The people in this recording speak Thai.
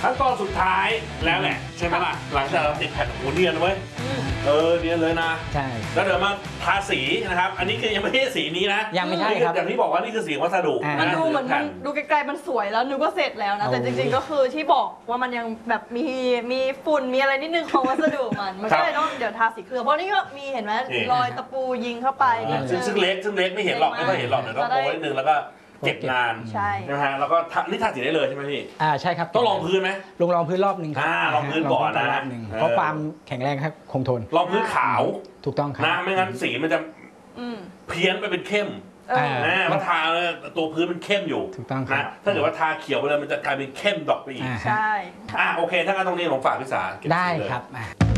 ขั้นตอนสุดท้ายแล้วแหละใช่ไหมล่ะหลังจากเราติดแผ่นเนียนไว้เนียนเลยนะใช่แล้วเดี๋ยวมาทาสีนะครับอันนี้คือยังไม่ใช่สีนี้นะยังไม่ใช่ครับอย่างที่บอกว่านี่คือสีวัสดุมันดูเหมือนมันดูไกลๆมันสวยแล้วนึกว่าเสร็จแล้วนะแต่จริงๆก็คือที่บอกว่ามันยังแบบมีฝุ่นมีอะไรนิดนึงของวัสดุมันก็เลยต้องเดี๋ยวทาสีเคลือบเพราะนี่ก็มีเห็นไหมรอยตะปูยิงเข้าไปซึ่งเล็กไม่เห็นหรอกไม่ค่อยเห็นหรอกเดี๋ยวต้องโปรนิดนึงแล้วก็เก็บนานนะฮะแล้วก็นี่ทาสีได้เลยใช่ไหมพี่ใช่ครับต้องรองพื้นไหมรองพื้นรอบหนึ่งครับรองพื้นก่อนนะเพราะความแข็งแรงครับคงทนรองพื้นขาวถูกต้องครับนะไม่งั้นสีมันจะเพี้ยนไปเป็นเข้มมันทาตัวพื้นมันเข้มอยู่ถูกต้องครับถ้าเกิดว่าทาเขียวไปเลยมันจะกลายเป็นเข้มดอกไปอีกใช่โอเคถ้างั้นตรงนี้ผมฝากพี่สาได้ครับ